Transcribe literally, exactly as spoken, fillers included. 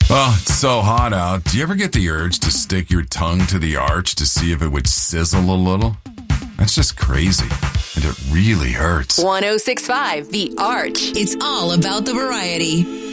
Oh, it's so hot out. Do you ever get the urge to stick your tongue to the arch to see if it would sizzle a little? That's just crazy. And it really hurts. one oh six point five The Arch. It's all about the variety.